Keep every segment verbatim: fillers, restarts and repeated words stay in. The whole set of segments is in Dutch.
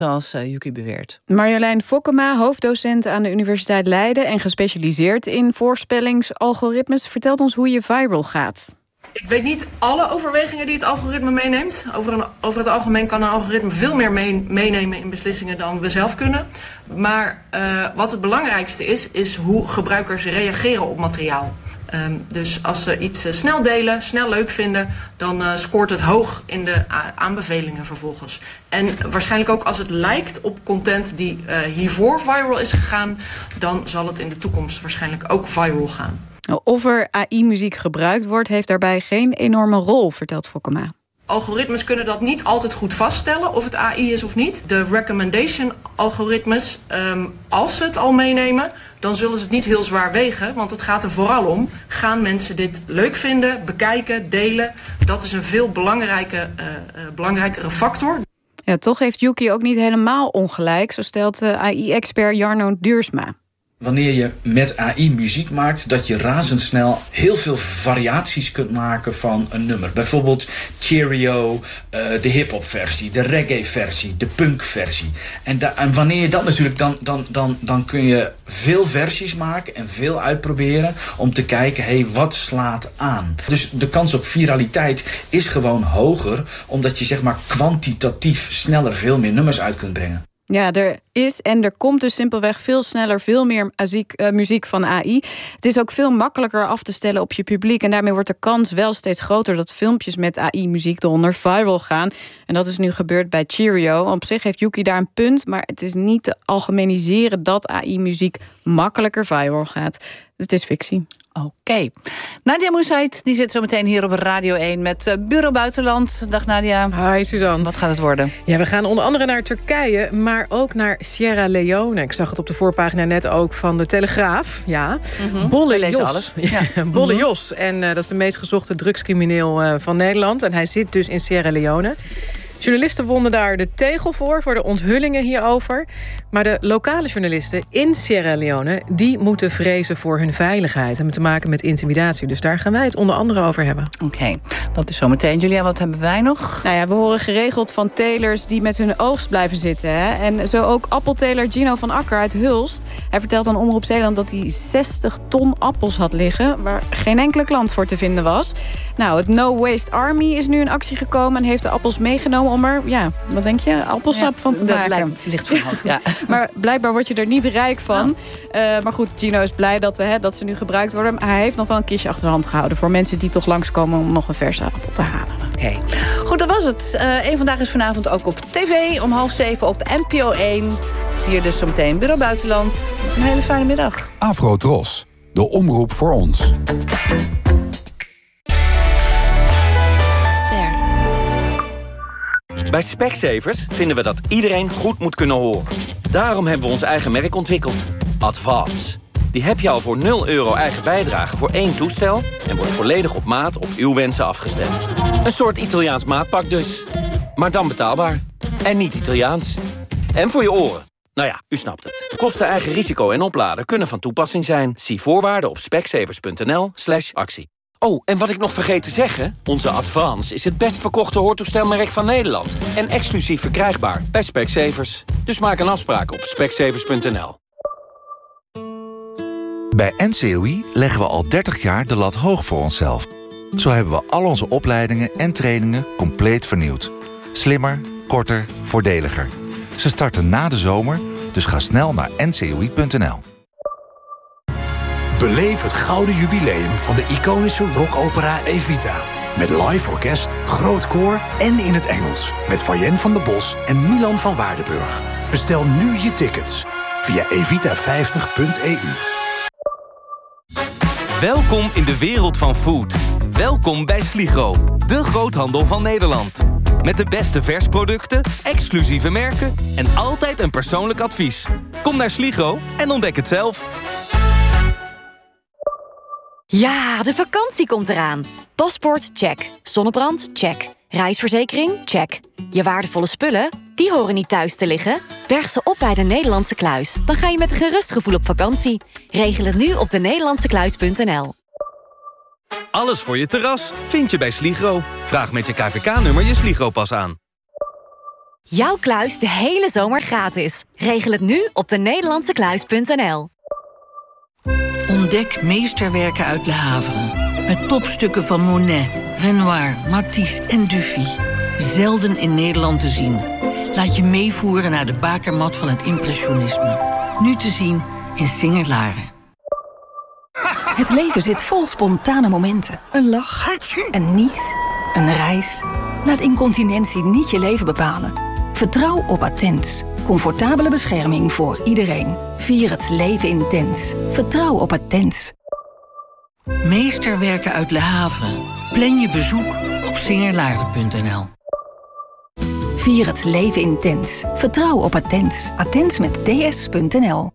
zoals uh, Yuki beweert. Marjolein Fokkema, hoofddocent aan de Universiteit Leiden en gespecialiseerd in voorspellingsalgoritmes, vertelt ons hoe je viral gaat. Ik weet niet alle overwegingen die het algoritme meeneemt. Over, een, over het algemeen kan een algoritme veel meer mee, meenemen in beslissingen dan we zelf kunnen. Maar uh, wat het belangrijkste is, is hoe gebruikers reageren op materiaal. Um, dus als ze iets uh, snel delen, snel leuk vinden, dan uh, scoort het hoog in de uh, aanbevelingen vervolgens. En waarschijnlijk ook als het lijkt op content die uh, hiervoor viral is gegaan, dan zal het in de toekomst waarschijnlijk ook viral gaan. Of er A I-muziek gebruikt wordt, heeft daarbij geen enorme rol, vertelt Fokkema. Algoritmes kunnen dat niet altijd goed vaststellen of het A I is of niet. De recommendation-algoritmes, um, als ze het al meenemen, dan zullen ze het niet heel zwaar wegen. Want het gaat er vooral om, gaan mensen dit leuk vinden, bekijken, delen? Dat is een veel belangrijke, uh, uh, belangrijkere factor. Ja, toch heeft Yuki ook niet helemaal ongelijk, zo stelt uh, A I-expert Jarno Duursma. Wanneer je met A I muziek maakt, dat je razendsnel heel veel variaties kunt maken van een nummer. Bijvoorbeeld Cheerio, uh, de hip-hop versie, de reggae versie, de punk versie. En, da- en wanneer je dat natuurlijk, dan, dan, dan, dan kun je veel versies maken en veel uitproberen om te kijken, hé, hey, wat slaat aan? Dus de kans op viraliteit is gewoon hoger, omdat je zeg maar kwantitatief sneller veel meer nummers uit kunt brengen. Ja, er is en er komt dus simpelweg veel sneller veel meer muziek, uh, muziek van A I. Het is ook veel makkelijker af te stellen op je publiek. En daarmee wordt de kans wel steeds groter dat filmpjes met A I-muziek eronder viral gaan. En dat is nu gebeurd bij Cheerio. Op zich heeft Yuki daar een punt, maar het is niet te algemeniseren dat A I-muziek makkelijker viral gaat. Het is fictie. Oké. Okay. Nadia Moussaïd, die zit zo meteen hier op Radio één met uh, Bureau Buitenland. Dag Nadia. Hi Suzanne. Wat gaat het worden? Ja, we gaan onder andere naar Turkije, maar ook naar Sierra Leone. Ik zag het op de voorpagina net ook van de Telegraaf. Ja, mm-hmm. Bolle We lezen Jos. alles. Ja, Ja. Bolle Mm-hmm. Jos. En uh, dat is de meest gezochte drugscrimineel uh, van Nederland. En hij zit dus in Sierra Leone. Journalisten wonnen daar de tegel voor, voor de onthullingen hierover. Maar de lokale journalisten in Sierra Leone, die moeten vrezen voor hun veiligheid. En te maken met intimidatie. Dus daar gaan wij het onder andere over hebben. Oké, okay. Dat is zometeen. Julia, wat hebben wij nog? Nou ja, we horen geregeld van telers die met hun oogst blijven zitten. Hè? En zo ook appelteler Gino van Akker uit Hulst. Hij vertelt aan Omroep Zeeland dat hij zestig ton appels had liggen, waar geen enkele klant voor te vinden was. Nou, het No Waste Army is nu in actie gekomen en heeft de appels meegenomen om er, ja, wat denk je, appelsap ja, van te dat maken. Lijkt licht verhoud, ja. Maar blijkbaar word je er niet rijk van. Oh. Uh, maar goed, Gino is blij dat, hè, dat ze nu gebruikt worden. Maar hij heeft nog wel een kistje achter de hand gehouden voor mensen die toch langskomen om nog een verse appel te halen. Oké, okay. Goed, dat was het. Uh, Eén Vandaag is vanavond ook op tv om half zeven op N P O één. Hier dus zometeen Bureau Buitenland. Een hele fijne middag. Afro-Tros, de omroep voor ons. Bij Specsavers vinden we dat iedereen goed moet kunnen horen. Daarom hebben we ons eigen merk ontwikkeld. Advance. Die heb je al voor nul euro eigen bijdrage voor één toestel en wordt volledig op maat op uw wensen afgestemd. Een soort Italiaans maatpak dus. Maar dan betaalbaar. En niet Italiaans. En voor je oren. Nou ja, u snapt het. Kosten, eigen risico en opladen kunnen van toepassing zijn. Zie voorwaarden op specsavers.nl slash actie. Oh, en wat ik nog vergeet te zeggen, onze Advance is het best verkochte hoortoestelmerk van Nederland. En exclusief verkrijgbaar bij Specsavers. Dus maak een afspraak op specsavers punt n l. Bij N C O I leggen we al dertig jaar de lat hoog voor onszelf. Zo hebben we al onze opleidingen en trainingen compleet vernieuwd. Slimmer, korter, voordeliger. Ze starten na de zomer, dus ga snel naar n c o i punt n l. Beleef het gouden jubileum van de iconische rockopera Evita. Met live orkest, groot koor en in het Engels. Met Fayen van der Bos en Milan van Waardenburg. Bestel nu je tickets via evita vijftig punt e u. Welkom in de wereld van food. Welkom bij Sligro, de groothandel van Nederland. Met de beste versproducten, exclusieve merken en altijd een persoonlijk advies. Kom naar Sligro en ontdek het zelf. Ja, de vakantie komt eraan. Paspoort, check. Zonnebrand, check. Reisverzekering, check. Je waardevolle spullen, die horen niet thuis te liggen. Berg ze op bij de Nederlandse Kluis. Dan ga je met een gerust gevoel op vakantie. Regel het nu op de nederlandse kluis punt n l. Alles voor je terras vind je bij Sligro. Vraag met je K V K-nummer je Sligro-pas aan. Jouw kluis de hele zomer gratis. Regel het nu op de Nederlandse kluis punt n l. Ontdek meesterwerken uit Le Havre. Met topstukken van Monet, Renoir, Matisse en Dufy. Zelden in Nederland te zien. Laat je meevoeren naar de bakermat van het impressionisme. Nu te zien in Singer-Laren. Het leven zit vol spontane momenten. Een lach, een nies, een reis. Laat incontinentie niet je leven bepalen. Vertrouw op Attens. Comfortabele bescherming voor iedereen. Vier het leven intens. Vertrouw op Attens. Meesterwerken uit Le Havre. Plan je bezoek op Singer-Laren punt n l. Vier het leven intens. Vertrouw op Attens. Attens met d s punt n l.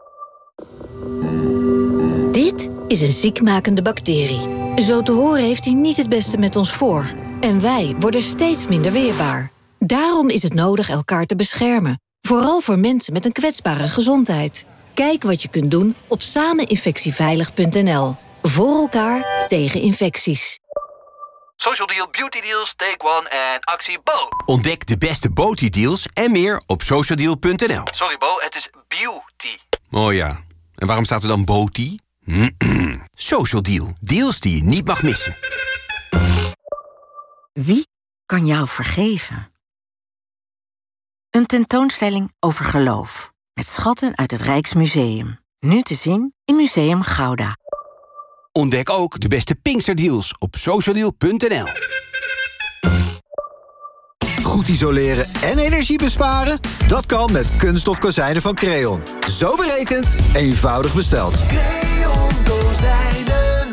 Dit is een ziekmakende bacterie. Zo te horen heeft hij niet het beste met ons voor. En wij worden steeds minder weerbaar. Daarom is het nodig elkaar te beschermen. Vooral voor mensen met een kwetsbare gezondheid. Kijk wat je kunt doen op sameninfectieveilig punt n l. Voor elkaar tegen infecties. Social Deal, Beauty Deals, Take One en actie Bo. Ontdek de beste Beauty deals en meer op social deal punt n l. Sorry Bo, het is beauty. Oh ja, en waarom staat er dan Beauty? Social Deal, deals die je niet mag missen. Wie kan jou vergeven? Een tentoonstelling over geloof. Met schatten uit het Rijksmuseum. Nu te zien in Museum Gouda. Ontdek ook de beste Pinksterdeals op social deal punt n l. Goed isoleren en energie besparen? Dat kan met kunststof kozijnen van Creon. Zo berekend, eenvoudig besteld. Creon kozijnen.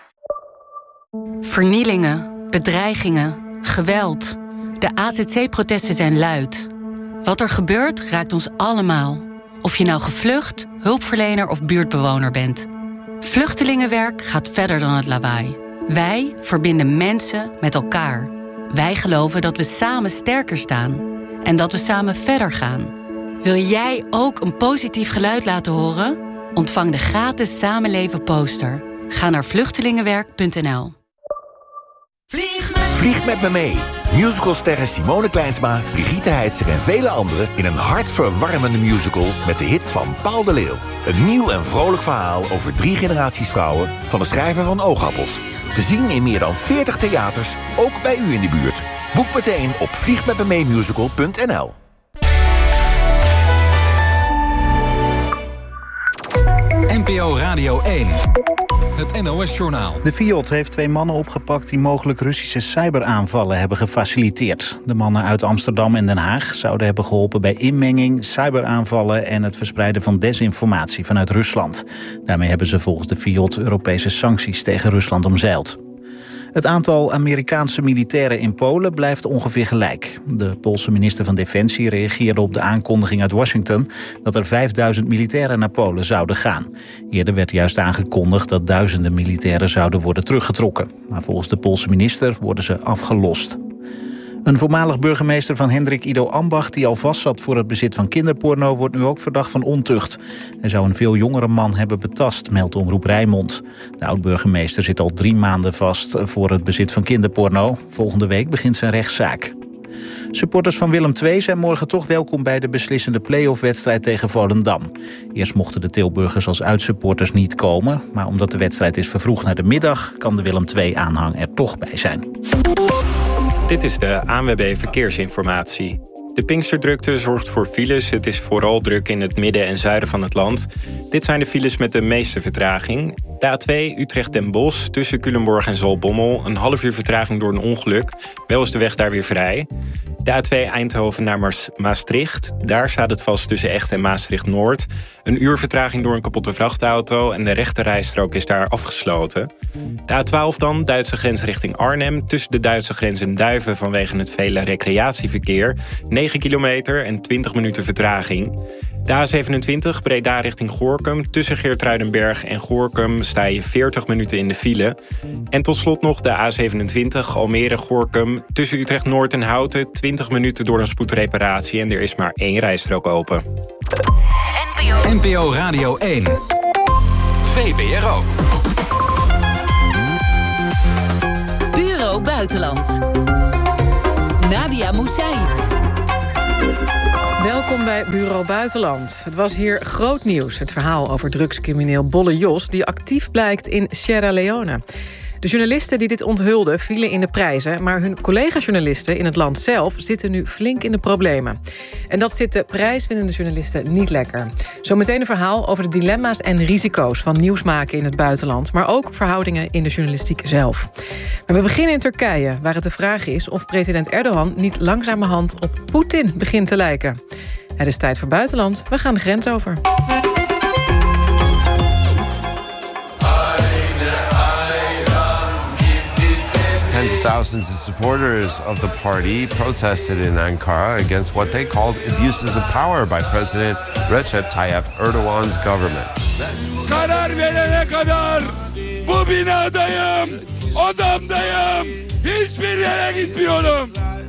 Vernielingen, bedreigingen, geweld. De A Z C-protesten zijn luid. Wat er gebeurt raakt ons allemaal. Of je nou gevlucht, hulpverlener of buurtbewoner bent. Vluchtelingenwerk gaat verder dan het lawaai. Wij verbinden mensen met elkaar. Wij geloven dat we samen sterker staan. En dat we samen verder gaan. Wil jij ook een positief geluid laten horen? Ontvang de gratis Samenleven poster. Ga naar vluchtelingenwerk punt n l. Vlieg met, Vlieg met me mee. Musicalsterren Simone Kleinsma, Brigitte Heitzer en vele anderen in een hartverwarmende musical met de hits van Paul de Leeuw. Een nieuw en vrolijk verhaal over drie generaties vrouwen van de schrijver van Oogappels. Te zien in meer dan veertig theaters, ook bij u in de buurt. Boek meteen op vlieg met me mee musical punt n l. N P O Radio één. Het N O S-journaal. De Fiat heeft twee mannen opgepakt die mogelijk Russische cyberaanvallen hebben gefaciliteerd. De mannen uit Amsterdam en Den Haag zouden hebben geholpen bij inmenging, cyberaanvallen en het verspreiden van desinformatie vanuit Rusland. Daarmee hebben ze volgens de Fiat Europese sancties tegen Rusland omzeild. Het aantal Amerikaanse militairen in Polen blijft ongeveer gelijk. De Poolse minister van Defensie reageerde op de aankondiging uit Washington dat er vijfduizend militairen naar Polen zouden gaan. Eerder werd juist aangekondigd dat duizenden militairen zouden worden teruggetrokken. Maar volgens de Poolse minister worden ze afgelost. Een voormalig burgemeester van Hendrik Ido Ambacht die al vastzat voor het bezit van kinderporno wordt nu ook verdacht van ontucht. Hij zou een veel jongere man hebben betast, meldt Omroep Rijnmond. De oud-burgemeester zit al drie maanden vast voor het bezit van kinderporno. Volgende week begint zijn rechtszaak. Supporters van Willem twee zijn morgen toch welkom bij de beslissende play-off-wedstrijd tegen Volendam. Eerst mochten de Tilburgers als uitsupporters niet komen, maar omdat de wedstrijd is vervroegd naar de middag kan de Willem twee-aanhang er toch bij zijn. Dit is de A N W B Verkeersinformatie. De Pinksterdrukte zorgt voor files. Het is vooral druk in het midden en zuiden van het land. Dit zijn de files met de meeste vertraging. De A twee Utrecht-Den Bosch tussen Culemborg en Zaltbommel. Een half uur vertraging door een ongeluk. Wel is de weg daar weer vrij. De A twee Eindhoven naar Maas- Maastricht. Daar staat het vast tussen Echt en Maastricht-Noord. Een uur vertraging door een kapotte vrachtauto en de rechterrijstrook is daar afgesloten. De A twaalf dan, Duitse grens richting Arnhem. Tussen de Duitse grens en Duiven vanwege het vele recreatieverkeer. negen kilometer en twintig minuten vertraging. De A zevenentwintig, Breda richting Gorinchem. Tussen Geertruidenberg en Gorinchem sta je veertig minuten in de file. En tot slot nog de A zevenentwintig, Almere-Gorinchem. Tussen Utrecht-Noord en Houten, twintig minuten door een spoedreparatie. En er is maar één rijstrook open. N P O Radio één. V B R O. Bureau Buitenland. Nadia Moussaïd. Welkom bij Bureau Buitenland. Het was hier groot nieuws, het verhaal over drugscrimineel Bolle Jos... die actief blijkt in Sierra Leone. De journalisten die dit onthulden vielen in de prijzen... maar hun collega-journalisten in het land zelf zitten nu flink in de problemen. En dat zit de prijswinnende journalisten niet lekker. Zometeen een verhaal over de dilemma's en risico's... van nieuws maken in het buitenland... maar ook verhoudingen in de journalistiek zelf. Maar we beginnen in Turkije, waar het de vraag is... of president Erdogan niet langzamerhand op Poetin begint te lijken. Het is tijd voor buitenland. We gaan de grens over. Tens of thousands of supporters of the party protested in Ankara against what they called abuses of power by President Recep Tayyip Erdogan's government. Karar verene kadar bu binadayım, odamdayım, hiçbir yere gitmiyorum.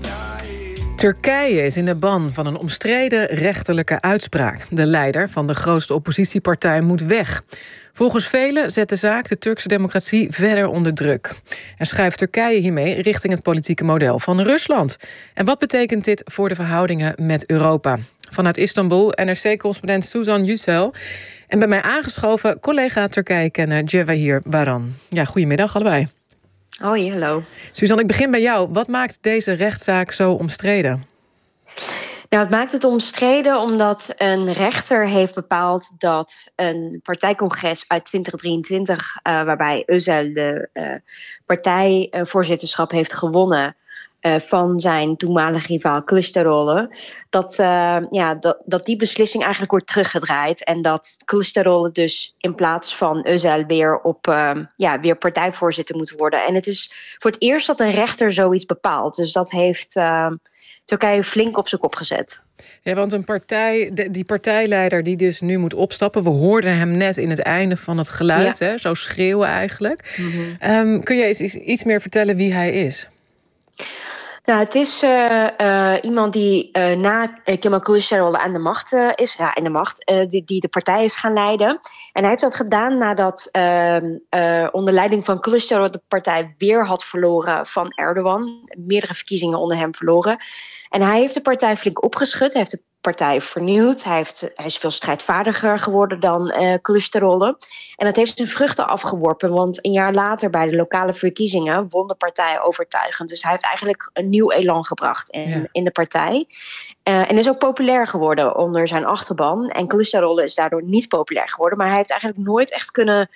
Turkije is in de ban van een omstreden rechterlijke uitspraak. De leider van de grootste oppositiepartij moet weg. Volgens velen zet de zaak de Turkse democratie verder onder druk. En schuift Turkije hiermee richting het politieke model van Rusland. En wat betekent dit voor de verhoudingen met Europa? Vanuit Istanbul, N R C-correspondent Suzan Yücel. En bij mij aangeschoven collega Turkije-kenner Cevahir Baran. Ja, goedemiddag allebei. Hoi, hallo. Suzan, ik begin bij jou. Wat maakt deze rechtszaak zo omstreden? Nou, het maakt het omstreden omdat een rechter heeft bepaald dat een partijcongres uit twintig drieëntwintig, uh, waarbij Özel de uh, partijvoorzitterschap heeft gewonnen uh, van zijn toenmalige rivaal Kılıçdaroğlu, dat, uh, ja, dat, dat die beslissing eigenlijk wordt teruggedraaid en dat Kılıçdaroğlu dus in plaats van Özel weer, op, uh, ja, weer partijvoorzitter moet worden. En het is voor het eerst dat een rechter zoiets bepaalt. Dus dat heeft Uh, Turkije flink op zijn kop gezet. Ja, want een partij, die partijleider die dus nu moet opstappen... we hoorden hem net in het einde van het geluid, ja. hè, zo schreeuwen eigenlijk. Mm-hmm. Um, kun je iets, iets meer vertellen wie hij is? Nou, het is uh, uh, iemand die uh, na uh, Kemal Kılıçdaroğlu aan de macht uh, is, ja, in de macht, uh, die, die de partij is gaan leiden. En hij heeft dat gedaan nadat uh, uh, onder leiding van Kılıçdaroğlu de partij weer had verloren van Erdogan. Meerdere verkiezingen onder hem verloren. En hij heeft de partij flink opgeschud. Hij heeft de partij vernieuwd. Hij, heeft, hij is veel strijdvaardiger geworden dan uh, Kılıçdaroğlu. En dat heeft zijn vruchten afgeworpen. Want een jaar later bij de lokale verkiezingen won de partij overtuigend. Dus hij heeft eigenlijk een nieuw elan gebracht in, ja. in de partij. Uh, en is ook populair geworden onder zijn achterban. En Kılıçdaroğlu is daardoor niet populair geworden. Maar hij heeft eigenlijk nooit echt kunnen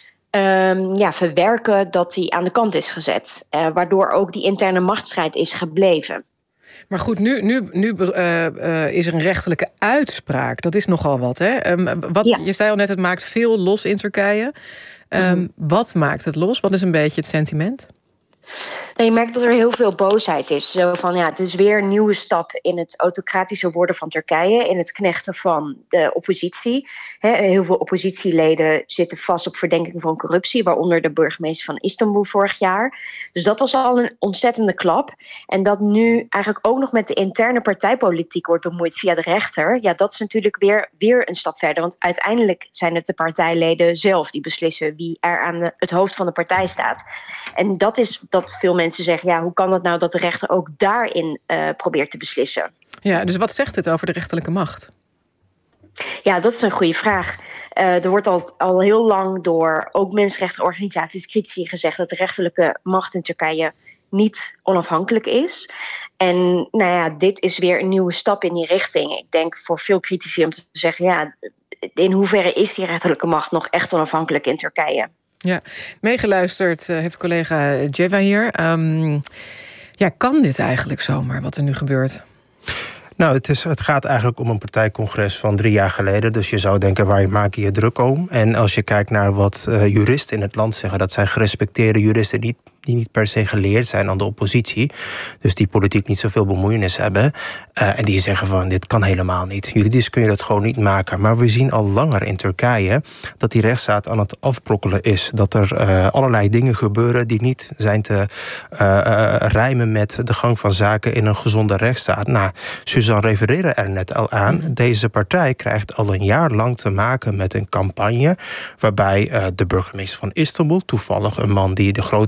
Um, ja, verwerken dat hij aan de kant is gezet. Uh, waardoor ook die interne machtsstrijd is gebleven. Maar goed, nu, nu, nu uh, uh, is er een rechterlijke uitspraak. Dat is nogal wat, hè? Um, wat, ja. Je zei al net, het maakt veel los in Turkije. Um, mm-hmm. Wat maakt het los? Wat is een beetje het sentiment? Nou, je merkt dat er heel veel boosheid is. Zo van, ja, het is weer een nieuwe stap in het autocratische worden van Turkije. In het knechten van de oppositie. He, heel veel oppositieleden zitten vast op verdenking van corruptie. Waaronder de burgemeester van Istanbul vorig jaar. Dus dat was al een ontzettende klap. En dat nu eigenlijk ook nog met de interne partijpolitiek wordt bemoeid via de rechter. Ja, dat is natuurlijk weer, weer een stap verder. Want uiteindelijk zijn het de partijleden zelf die beslissen wie er aan de, het hoofd van de partij staat. En dat is dat veel mensen zeggen, ja, hoe kan het nou dat de rechter ook daarin uh, probeert te beslissen? Ja, dus wat zegt het over de rechterlijke macht? Ja, dat is een goede vraag. Uh, er wordt al, al heel lang door ook mensenrechtenorganisaties, critici gezegd dat de rechterlijke macht in Turkije niet onafhankelijk is. En nou ja, dit is weer een nieuwe stap in die richting. Ik denk voor veel critici om te zeggen, ja, in hoeverre is die rechterlijke macht nog echt onafhankelijk in Turkije? Ja, meegeluisterd uh, heeft collega Cevahir. Um, ja, kan dit eigenlijk zomaar, wat er nu gebeurt? Nou, het, is, het gaat eigenlijk om een partijcongres van drie jaar geleden. Dus je zou denken, waar maak je je druk om? En als je kijkt naar wat uh, juristen in het land zeggen, dat zijn gerespecteerde juristen die, die niet per se geleerd zijn aan de oppositie. Dus die politiek niet zoveel bemoeienis hebben. Uh, en die zeggen van, dit kan helemaal niet. Juridisch kun je dat gewoon niet maken. Maar we zien al langer in Turkije dat die rechtsstaat aan het afbrokkelen is. Dat er uh, allerlei dingen gebeuren die niet zijn te uh, uh, rijmen met de gang van zaken in een gezonde rechtsstaat. Nou, Suzan refereerde er net al aan. Deze partij krijgt al een jaar lang te maken met een campagne waarbij uh, de burgemeester van Istanbul, toevallig een man die de grote rivaal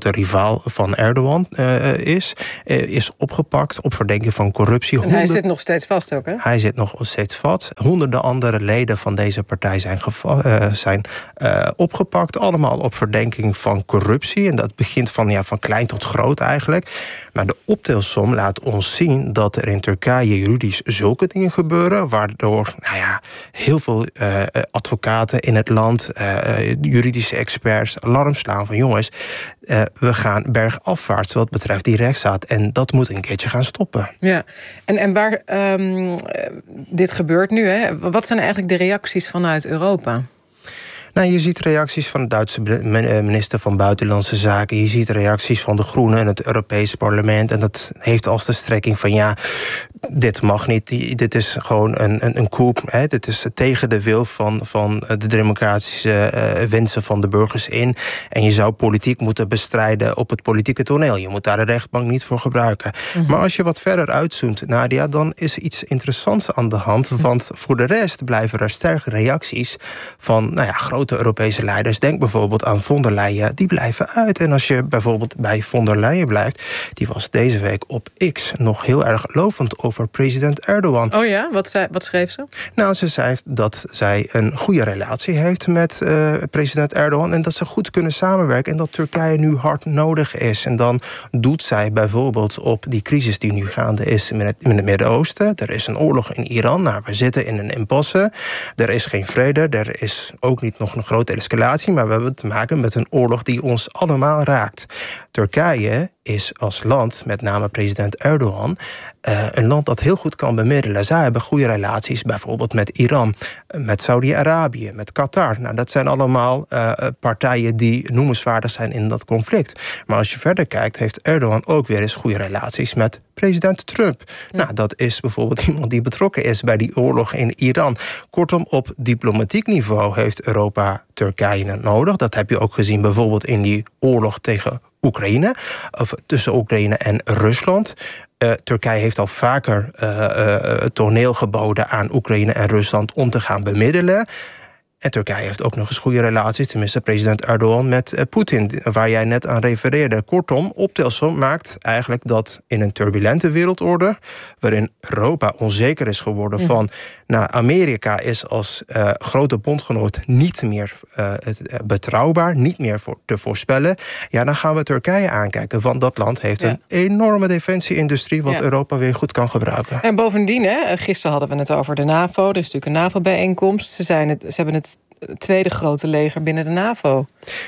rivaal van Erdogan uh, is, uh, is opgepakt op verdenking van corruptie. En hij Honderd... zit nog steeds vast ook, hè? Hij zit nog steeds vast. Honderden andere leden van deze partij zijn, geva- uh, zijn uh, opgepakt. Allemaal op verdenking van corruptie. En dat begint van, ja, van klein tot groot eigenlijk. Maar de optelsom laat ons zien dat er in Turkije juridisch zulke dingen gebeuren, waardoor nou ja, heel veel uh, advocaten in het land, uh, juridische experts, alarm slaan van jongens, uh, we gaan bergafwaarts wat betreft die rechtsstaat. En dat moet een keertje gaan stoppen. Ja, en, en waar um, dit gebeurt nu, hè? Wat zijn eigenlijk de reacties vanuit Europa? Nou, je ziet reacties van de Duitse minister van Buitenlandse Zaken. Je ziet reacties van de Groenen en het Europees Parlement. En dat heeft als de strekking van ja, dit mag niet. Dit is gewoon een, een, een coup. Hè. Dit is tegen de wil van, van de democratische uh, wensen van de burgers in. En je zou politiek moeten bestrijden op het politieke toneel. Je moet daar de rechtbank niet voor gebruiken. Mm-hmm. Maar als je wat verder uitzoomt, Nadia, dan is iets interessants aan de hand. Want voor de rest blijven er sterke reacties van nou ja, grote Europese leiders. Denk bijvoorbeeld aan von der Leyen. Die blijven uit. En als je bijvoorbeeld bij von der Leyen blijft, die was deze week op X nog heel erg lovend over president Erdogan. Oh ja? Wat, zei, wat schreef ze? Nou, ze zei dat zij een goede relatie heeft met uh, president Erdogan en dat ze goed kunnen samenwerken en dat Turkije nu hard nodig is. En dan doet zij bijvoorbeeld op die crisis die nu gaande is in het, in het Midden-Oosten. Er is een oorlog in Iran. Nou, we zitten in een impasse. Er is geen vrede. Er is ook niet nog een grote escalatie, maar we hebben te maken met een oorlog die ons allemaal raakt. Turkije is als land, met name president Erdogan, uh, een land dat heel goed kan bemiddelen. Zij hebben goede relaties bijvoorbeeld met Iran, met Saudi-Arabië, met Qatar. Nou, dat zijn allemaal uh, partijen die noemenswaardig zijn in dat conflict. Maar als je verder kijkt, heeft Erdogan ook weer eens goede relaties met president Trump. Ja. Nou, dat is bijvoorbeeld iemand die betrokken is bij die oorlog in Iran. Kortom, op diplomatiek niveau heeft Europa Turkije nodig. Dat heb je ook gezien bijvoorbeeld in die oorlog tegen Oekraïne, of tussen Oekraïne en Rusland. Uh, Turkije heeft al vaker uh, uh, toneel geboden aan Oekraïne en Rusland om te gaan bemiddelen. En Turkije heeft ook nog eens goede relaties, tenminste president Erdogan, met uh, Poetin, waar jij net aan refereerde. Kortom, optelsom maakt eigenlijk dat in een turbulente wereldorde, waarin Europa onzeker is geworden van, nou, Amerika is als uh, grote bondgenoot niet meer uh, betrouwbaar, niet meer voor, te voorspellen. Ja, dan gaan we Turkije aankijken, want dat land heeft ja. een enorme defensieindustrie wat ja. Europa weer goed kan gebruiken. En bovendien, hè, gisteren hadden we het over de NAVO, er is natuurlijk een NAVO-bijeenkomst. Ze, zijn het, ze hebben het tweede grote leger binnen de NAVO.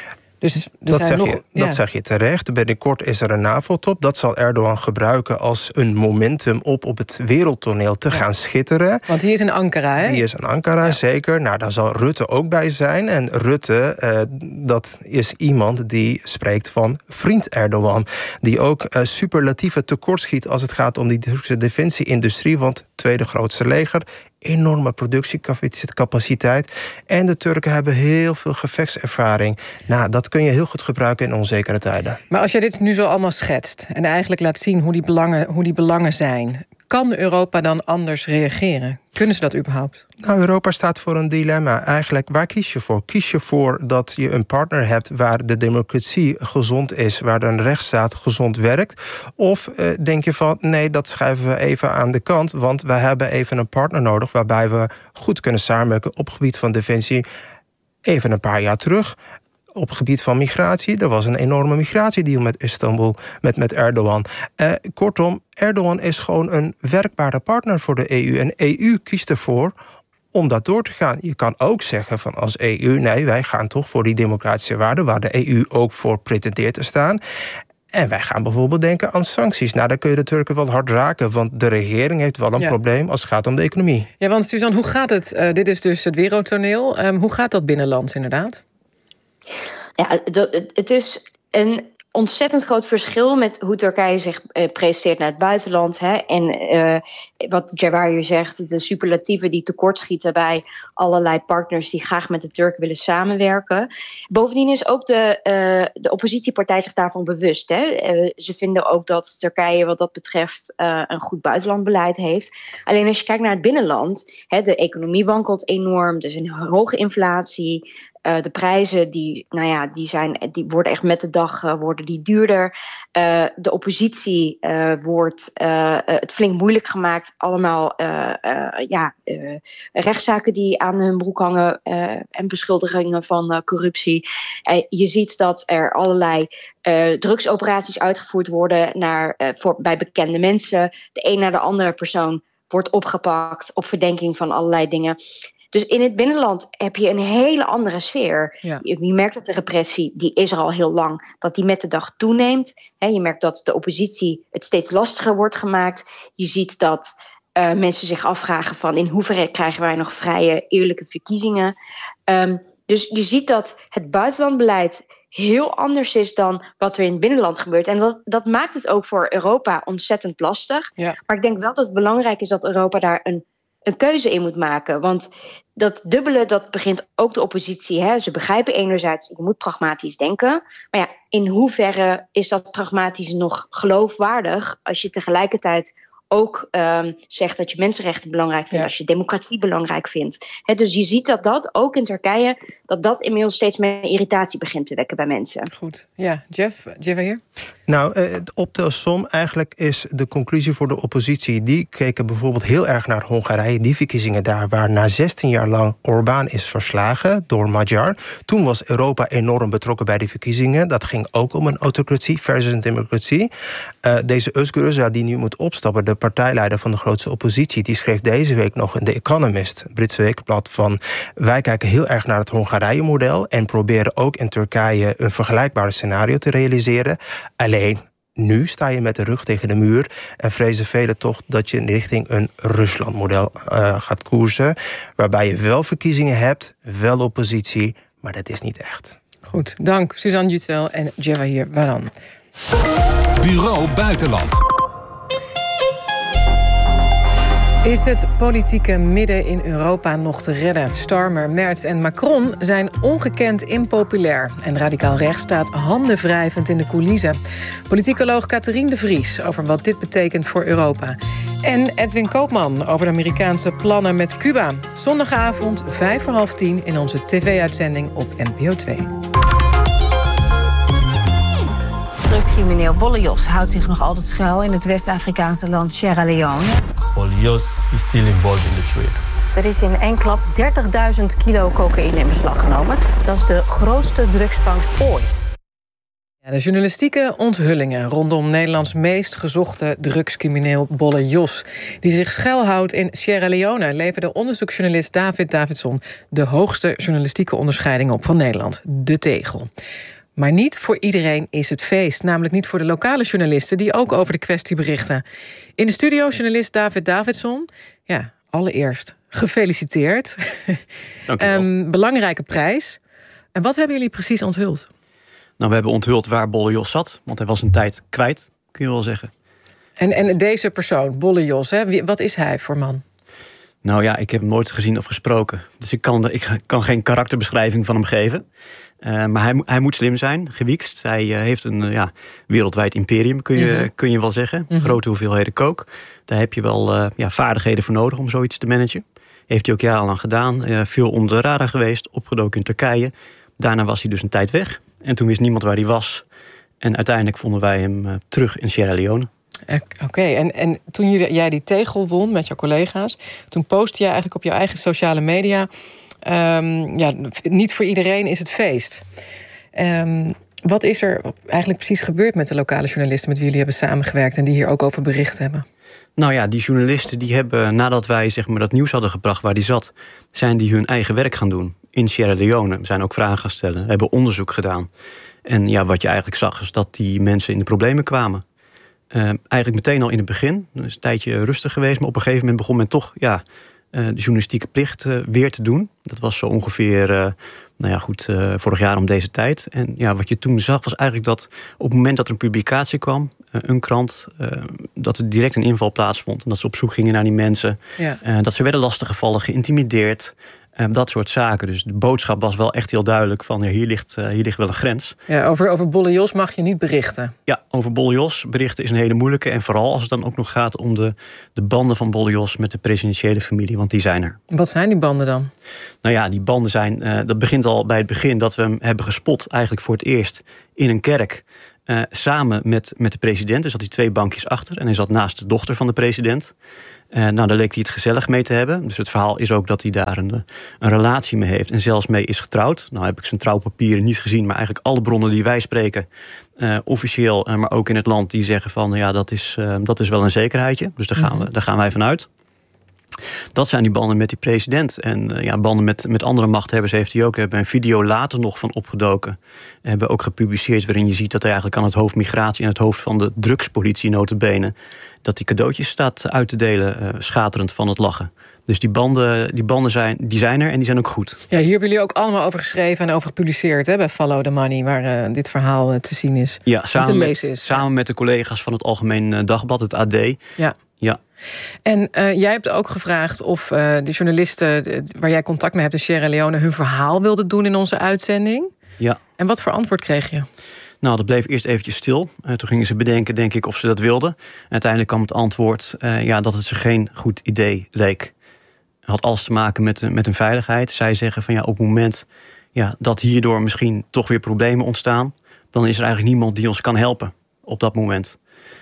Dus dat, zeg nog, je, ja. dat zeg je terecht. Binnenkort is er een NAVO-top. Dat zal Erdogan gebruiken als een momentum op op het wereldtoneel te ja. gaan schitteren. Want die is in Ankara, hè? Die is in Ankara, ja. zeker. Nou, daar zal Rutte ook bij zijn. En Rutte, uh, dat is iemand die spreekt van vriend Erdogan. Die ook uh, superlatieven tekortschiet als het gaat om die Turkse defensie-industrie. Want tweede grootste leger, enorme productiecapaciteit. En de Turken hebben heel veel gevechtservaring. Nou, dat kun je heel goed gebruiken in onzekere tijden. Maar als je dit nu zo allemaal schetst en eigenlijk laat zien hoe die belangen, hoe die belangen zijn, kan Europa dan anders reageren? Kunnen ze dat überhaupt? Nou, Europa staat voor een dilemma. Eigenlijk, waar kies je voor? Kies je voor dat je een partner hebt waar de democratie gezond is, waar de rechtsstaat gezond werkt? Of uh, denk je van, nee, dat schuiven we even aan de kant, want we hebben even een partner nodig waarbij we goed kunnen samenwerken op het gebied van defensie. Even een paar jaar terug, op het gebied van migratie, er was een enorme migratiedeal met Istanbul, met, met Erdogan. Uh, kortom, Erdogan is gewoon een werkbare partner voor de E U. En de E U kiest ervoor om dat door te gaan. Je kan ook zeggen van als E U, nee, wij gaan toch voor die democratische waarden, waar de E U ook voor pretendeert te staan. En wij gaan bijvoorbeeld denken aan sancties. Nou, daar kun je de Turken wel hard raken, want de regering heeft wel een ja. probleem als het gaat om de economie. Ja, want Suzanne, hoe gaat het? Uh, dit is dus het wereldtoneel. Um, hoe gaat dat binnenlands inderdaad? Ja, het is een ontzettend groot verschil met hoe Turkije zich uh, presenteert naar het buitenland. Hè? En uh, wat Jawar hier zegt, de superlatieven die tekortschieten bij allerlei partners die graag met de Turken willen samenwerken. Bovendien is ook de, uh, de oppositiepartij zich daarvan bewust. Hè? Uh, ze vinden ook dat Turkije wat dat betreft uh, een goed buitenlandbeleid heeft. Alleen als je kijkt naar het binnenland, hè, de economie wankelt enorm, er is een hoge inflatie. Uh, de prijzen die, nou ja, die, zijn, die worden echt met de dag uh, worden die duurder. Uh, de oppositie uh, wordt uh, uh, het flink moeilijk gemaakt. Allemaal uh, uh, ja, uh, rechtszaken die aan hun broek hangen uh, en beschuldigingen van uh, corruptie. Uh, je ziet dat er allerlei uh, drugsoperaties uitgevoerd worden naar, uh, voor, bij bekende mensen. De een naar de andere persoon wordt opgepakt op verdenking van allerlei dingen. Dus in het binnenland heb je een hele andere sfeer. Ja. Je, je merkt dat de repressie, die is er al heel lang, dat die met de dag toeneemt. He, je merkt dat de oppositie het steeds lastiger wordt gemaakt. Je ziet dat uh, mensen zich afvragen van in hoeverre krijgen wij nog vrije, eerlijke verkiezingen. Um, dus je ziet dat het buitenlandbeleid heel anders is dan wat er in het binnenland gebeurt. En dat, dat maakt het ook voor Europa ontzettend lastig. Ja. Maar ik denk wel dat het belangrijk is dat Europa daar een een keuze in moet maken. Want dat dubbele, dat begint ook de oppositie. Hè? Ze begrijpen enerzijds, je moet pragmatisch denken. Maar ja, in hoeverre is dat pragmatisch nog geloofwaardig als je tegelijkertijd ook um, zegt dat je mensenrechten belangrijk vindt, ja. als je democratie belangrijk vindt. He, dus je ziet dat dat, ook in Turkije, dat dat inmiddels steeds meer irritatie begint te wekken bij mensen. Goed. Ja, Jeff, Jeff hier? Nou, uh, op de som eigenlijk is de conclusie voor de oppositie. Die keken bijvoorbeeld heel erg naar Hongarije. Die verkiezingen daar waar na zestien jaar lang Orbán is verslagen door Magyar. Toen was Europa enorm betrokken bij die verkiezingen. Dat ging ook om een autocratie versus een democratie. Uh, deze Özgür Özel die nu moet opstappen, de partijleider van de grootste oppositie, die schreef deze week nog in The Economist, een Britse weekblad, van wij kijken heel erg naar het Hongarije-model en proberen ook in Turkije een vergelijkbaar scenario te realiseren. Alleen, nu sta je met de rug tegen de muur en vrezen velen toch dat je richting een Rusland-model uh, gaat koersen, waarbij je wel verkiezingen hebt, wel oppositie, maar dat is niet echt. Goed, dank Suzanne Jutzel en Jawahir Baran. Bureau Buitenland. Is het politieke midden in Europa nog te redden? Starmer, Merz en Macron zijn ongekend impopulair. En radicaal rechts staat handenwrijvend in de coulissen. Politicoloog Catherine de Vries over wat dit betekent voor Europa. En Edwin Koopman over de Amerikaanse plannen met Cuba. Zondagavond, vijf voor half tien in onze tv-uitzending op N P O twee. Drugscrimineel Bolle Jos houdt zich nog altijd schuil in het West-Afrikaanse land Sierra Leone. Bolle Jos is still involved in the trade. Er is in één klap dertigduizend kilo cocaïne in beslag genomen. Dat is de grootste drugsvangst ooit. Ja, de journalistieke onthullingen rondom Nederlands meest gezochte drugscrimineel Bolle Jos, die zich schuilhoudt in Sierra Leone, leverde onderzoeksjournalist David Davidson de hoogste journalistieke onderscheiding op van Nederland, de Tegel. Maar niet voor iedereen is het feest. Namelijk niet voor de lokale journalisten die ook over de kwestie berichten. In de studio journalist David Davidson. Ja, allereerst gefeliciteerd. Dank u wel. um, belangrijke prijs. En wat hebben jullie precies onthuld? Nou, we hebben onthuld waar Bolle Jos zat. Want hij was een tijd kwijt, kun je wel zeggen. En, en deze persoon, Bolle Jos, hè, wat is hij voor man? Nou ja, ik heb hem nooit gezien of gesproken. Dus ik kan, ik kan geen karakterbeschrijving van hem geven. Uh, maar hij, hij moet slim zijn, gewiekst. Hij uh, heeft een uh, ja, wereldwijd imperium, kun je, mm-hmm. kun je wel zeggen. Mm-hmm. Grote hoeveelheden coke. Daar heb je wel uh, ja, vaardigheden voor nodig om zoiets te managen. Heeft hij ook jarenlang gedaan. Uh, veel onder de radar geweest, opgedoken in Turkije. Daarna was hij dus een tijd weg. En toen wist niemand waar hij was. En uiteindelijk vonden wij hem uh, terug in Sierra Leone. Oké, okay. en, en toen jij die tegel won met jouw collega's, toen postte jij eigenlijk op jouw eigen sociale media, Um, ja, niet voor iedereen is het feest. Um, wat is er eigenlijk precies gebeurd met de lokale journalisten met wie jullie hebben samengewerkt en die hier ook over bericht hebben? Nou ja, die journalisten die hebben, nadat wij zeg maar, dat nieuws hadden gebracht waar die zat, zijn die hun eigen werk gaan doen in Sierra Leone. We zijn ook vragen gaan stellen, we hebben onderzoek gedaan. En ja, wat je eigenlijk zag is dat die mensen in de problemen kwamen. Uh, eigenlijk meteen al in het begin. Er is een tijdje rustig geweest, maar op een gegeven moment begon men toch ja, uh, de journalistieke plicht uh, weer te doen. Dat was zo ongeveer uh, nou ja, goed, uh, vorig jaar om deze tijd. En ja, wat je toen zag was eigenlijk dat op het moment dat er een publicatie kwam, uh, een krant, uh, dat er direct een inval plaatsvond. En dat ze op zoek gingen naar die mensen. Ja. Uh, dat ze werden lastiggevallen, geïntimideerd. Uh, dat soort zaken. Dus de boodschap was wel echt heel duidelijk van ja, hier ligt, uh, hier ligt wel een grens. Ja, over, over Bolle Jos mag je niet berichten. Ja, over Bolle Jos berichten is een hele moeilijke. En vooral als het dan ook nog gaat om de, de banden van Bolle Jos met de presidentiële familie, want die zijn er. Wat zijn die banden dan? Nou ja, die banden zijn, uh, dat begint al bij het begin dat we hem hebben gespot eigenlijk voor het eerst in een kerk. Uh, samen met, met de president. Dus zat hij twee bankjes achter. En hij zat naast de dochter van de president. Uh, nou, daar leek hij het gezellig mee te hebben. Dus het verhaal is ook dat hij daar een, een relatie mee heeft. En zelfs mee is getrouwd. Nou heb ik zijn trouwpapieren niet gezien. Maar eigenlijk alle bronnen die wij spreken. Uh, officieel, uh, maar ook in het land. Die zeggen van ja, dat is, uh, dat is wel een zekerheidje. Dus daar gaan, we, daar gaan wij vanuit. Dat zijn die banden met die president. En uh, ja, banden met, met andere machthebbers heeft hij ook. We hebben een video later nog van opgedoken. We hebben ook gepubliceerd waarin je ziet dat hij eigenlijk aan het hoofd migratie en het hoofd van de drugspolitie nota bene, dat hij cadeautjes staat uit te delen, uh, schaterend van het lachen. Dus die banden, die banden zijn, die zijn er en die zijn ook goed. Ja, hier hebben jullie ook allemaal over geschreven en over gepubliceerd, hè, bij Follow the Money, waar uh, dit verhaal uh, te zien is. Ja, samen, te met, lezen is. samen met de collega's van het Algemeen Dagblad, het A D. Ja. Ja. En uh, jij hebt ook gevraagd of uh, de journalisten uh, waar jij contact mee hebt in Sierra Leone hun verhaal wilden doen in onze uitzending. Ja. En wat voor antwoord kreeg je? Nou, dat bleef eerst eventjes stil. Uh, toen gingen ze bedenken, denk ik, of ze dat wilden. En uiteindelijk kwam het antwoord uh, ja, dat het ze geen goed idee leek. Het had alles te maken met, met hun veiligheid. Zij zeggen van ja, op het moment ja, dat hierdoor misschien toch weer problemen ontstaan, dan is er eigenlijk niemand die ons kan helpen op dat moment.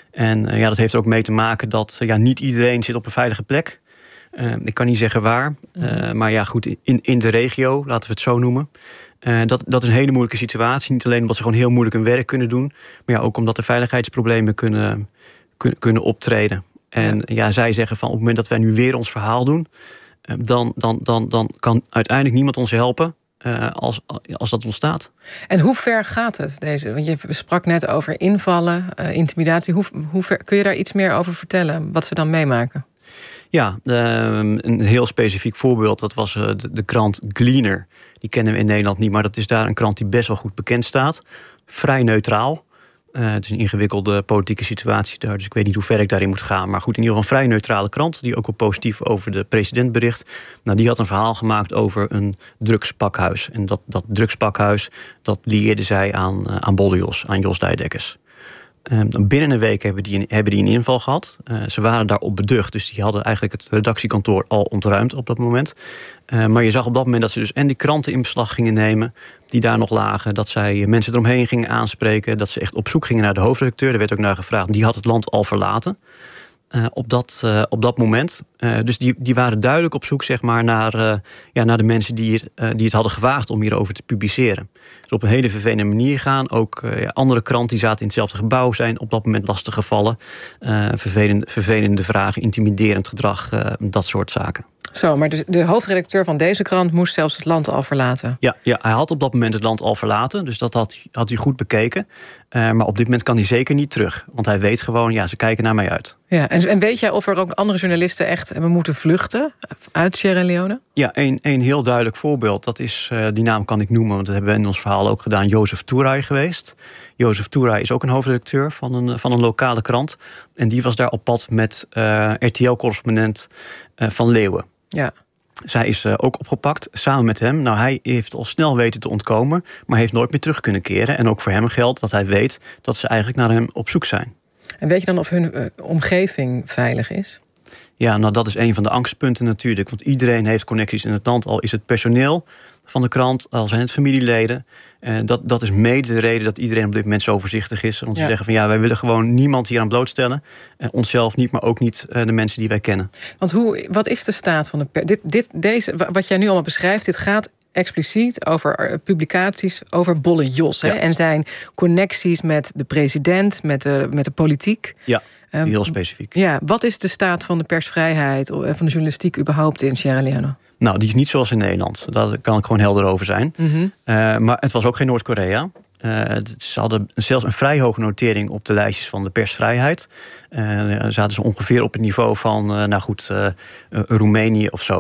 En uh, ja, dat heeft er ook mee te maken dat uh, ja, niet iedereen zit op een veilige plek. Uh, ik kan niet zeggen waar. Uh, maar ja, goed, in, in de regio, laten we het zo noemen. Uh, dat, dat is een hele moeilijke situatie. Niet alleen omdat ze gewoon heel moeilijk hun werk kunnen doen, maar ja, ook omdat er veiligheidsproblemen kunnen, kunnen, kunnen optreden. En ja. ja, zij zeggen van op het moment dat wij nu weer ons verhaal doen, uh, dan, dan, dan, dan kan uiteindelijk niemand ons helpen. Uh, als, als dat ontstaat. En hoe ver gaat het, deze? Want je sprak net over invallen, uh, intimidatie. Hoe, hoe ver, kun je daar iets meer over vertellen, wat ze dan meemaken? Ja, uh, een heel specifiek voorbeeld, dat was uh, de, de krant Gleaner. Die kennen we in Nederland niet, maar dat is daar een krant die best wel goed bekend staat. Vrij neutraal. Uh, het is een ingewikkelde politieke situatie daar, dus ik weet niet hoe ver ik daarin moet gaan. Maar goed, in ieder geval een vrij neutrale krant, die ook wel positief over de president bericht. Nou, die had een verhaal gemaakt over een drugspakhuis. En dat, dat drugspakhuis, dat lieerde zij aan, uh, aan Bolle Jos, aan Jos Deidekkers. Uh, binnen een week hebben die, een, hebben die een inval gehad. Uh, ze waren daarop beducht, dus die hadden eigenlijk het redactiekantoor al ontruimd op dat moment. Uh, maar je zag op dat moment dat ze dus en die kranten in beslag gingen nemen die daar nog lagen, dat zij mensen eromheen gingen aanspreken, dat ze echt op zoek gingen naar de hoofdredacteur. Er werd ook naar gevraagd, die had het land al verlaten. Uh, op, dat, uh, op dat moment. Uh, dus die, die waren duidelijk op zoek zeg maar, naar, uh, ja, naar de mensen die, hier, uh, die het hadden gewaagd om hierover te publiceren. Dus op een hele vervelende manier gaan. Ook uh, ja, andere kranten die zaten in hetzelfde gebouw zijn op dat moment lastig gevallen. Uh, vervelende, vervelende vragen, intimiderend gedrag, uh, dat soort zaken. Zo, maar de, de hoofdredacteur van deze krant moest zelfs het land al verlaten. Ja, ja, hij had op dat moment het land al verlaten. Dus dat had, had hij goed bekeken. Uh, maar op dit moment kan hij zeker niet terug. Want hij weet gewoon, ja, ze kijken naar mij uit. Ja, en, en weet jij of er ook andere journalisten echt hebben moeten vluchten uit Sierra Leone? Ja, een, een heel duidelijk voorbeeld. Dat is, uh, die naam kan ik noemen, want dat hebben we in ons verhaal ook gedaan. Jozef Touray geweest. Jozef Touray is ook een hoofdredacteur van een, van een lokale krant. En die was daar op pad met uh, R T L-correspondent uh, Van Leeuwen. Ja. Zij is uh, ook opgepakt, samen met hem. Nou, hij heeft al snel weten te ontkomen, maar heeft nooit meer terug kunnen keren. En ook voor hem geldt dat hij weet dat ze eigenlijk naar hem op zoek zijn. En weet je dan of hun uh, omgeving veilig is? Ja, nou dat is een van de angstpunten natuurlijk. Want iedereen heeft connecties in het land. Al is het personeel van de krant, al zijn het familieleden. Uh, dat, dat is mede de reden dat iedereen op dit moment zo voorzichtig is. Want ze ja. zeggen van ja, wij willen gewoon niemand hier aan blootstellen. Uh, onszelf niet, maar ook niet uh, de mensen die wij kennen. Want hoe, wat is de staat van de per- dit, dit, deze, wat jij nu allemaal beschrijft, dit gaat expliciet over publicaties over Bolle Jos. Ja. Hè, en zijn connecties met de president, met de, met de politiek. Ja, heel specifiek. Um, ja, wat is de staat van de persvrijheid en van de journalistiek überhaupt in Sierra Leone? Nou, die is niet zoals in Nederland. Daar kan ik gewoon helder over zijn. Mm-hmm. Uh, maar het was ook geen Noord-Korea. Uh, ze hadden zelfs een vrij hoge notering op de lijstjes van de persvrijheid. Uh, zaten ze ongeveer op het niveau van, uh, nou goed, uh, uh, Roemenië of zo.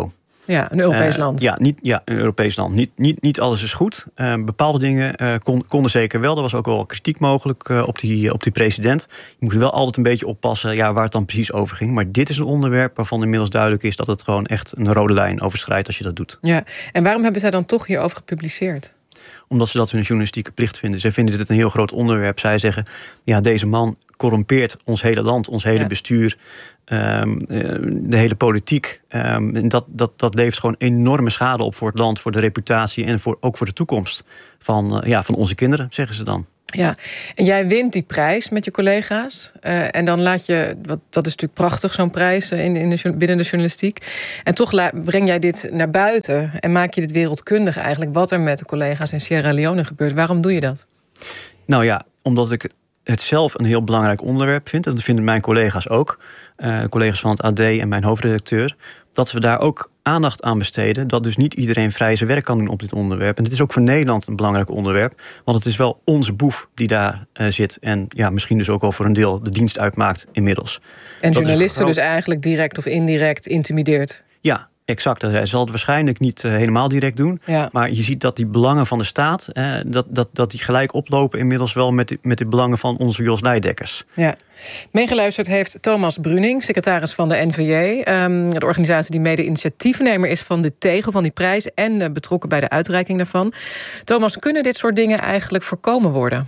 Ja, een Europees uh, land. Ja, niet, ja, een Europees land. Niet, niet, niet alles is goed. Uh, bepaalde dingen uh, kon, konden zeker wel. Er was ook wel kritiek mogelijk uh, op, die, op die president. Je moest wel altijd een beetje oppassen ja, waar het dan precies over ging. Maar dit is een onderwerp waarvan inmiddels duidelijk is dat het gewoon echt een rode lijn overschrijdt als je dat doet. Ja, en waarom hebben zij dan toch hierover gepubliceerd? Omdat ze dat hun journalistieke plicht vinden. Zij vinden dit een heel groot onderwerp. Zij zeggen, ja, deze man corrumpeert ons hele land, ons hele ja. bestuur, um, de hele politiek. Um, en dat, dat, dat levert gewoon enorme schade op voor het land, voor de reputatie en voor, ook voor de toekomst van, uh, ja, van onze kinderen, zeggen ze dan. Ja, en jij wint die prijs met je collega's. Uh, en dan laat je, wat, dat is natuurlijk prachtig, zo'n prijs in, in de, binnen de journalistiek. En toch la, breng jij dit naar buiten en maak je dit wereldkundig eigenlijk, wat er met de collega's in Sierra Leone gebeurt. Waarom doe je dat? Nou ja, omdat ik het zelf een heel belangrijk onderwerp vind. En dat vinden mijn collega's ook. Uh, collega's van het A D en mijn hoofdredacteur. Dat we daar ook aandacht aan besteden. Dat dus niet iedereen vrij zijn werk kan doen op dit onderwerp. En dit is ook voor Nederland een belangrijk onderwerp. Want het is wel onze boef die daar uh, zit. En ja, misschien dus ook wel voor een deel de dienst uitmaakt inmiddels. En dat journalisten groot... dus eigenlijk direct of indirect intimideert. Ja. Exact, hij zal het waarschijnlijk niet uh, helemaal direct doen. Ja. Maar je ziet dat die belangen van de staat, eh, dat, dat, dat die gelijk oplopen inmiddels wel met de, met de belangen van onze Jos Leidekkers. Ja. Meegeluisterd heeft Thomas Bruning, secretaris van de N V J. Um, de organisatie die mede initiatiefnemer is van de tegel van die prijs en uh, betrokken bij de uitreiking daarvan. Thomas, kunnen dit soort dingen eigenlijk voorkomen worden?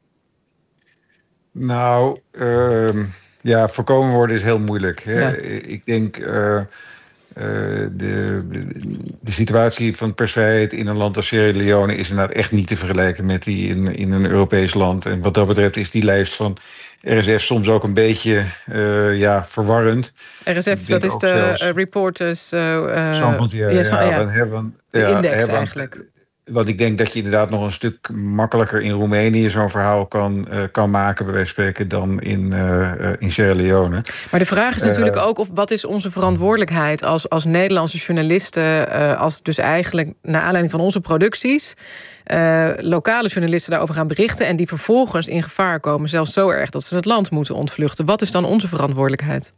Nou, uh, ja, voorkomen worden is heel moeilijk. Hè? Ja. Ik denk... Uh, Uh, de, de, de situatie van persvrijheid in een land als Sierra Leone is inderdaad echt niet te vergelijken met die in, in een Europees land. En wat dat betreft is die lijst van R S F soms ook een beetje uh, ja, verwarrend. R S F, dat is de zelfs, uh, Reporters... Uh, uh, ja, ja, ja, ja. Van, de ja, index ja, eigenlijk. Want ik denk dat je inderdaad nog een stuk makkelijker in Roemenië zo'n verhaal kan, uh, kan maken, bij wijze van spreken, dan in, uh, in Sierra Leone. Maar de vraag is natuurlijk uh, ook, of wat is onze verantwoordelijkheid als, als Nederlandse journalisten, uh, als dus eigenlijk naar aanleiding van onze producties, uh, lokale journalisten daarover gaan berichten en die vervolgens in gevaar komen, zelfs zo erg dat ze het land moeten ontvluchten. Wat is dan onze verantwoordelijkheid?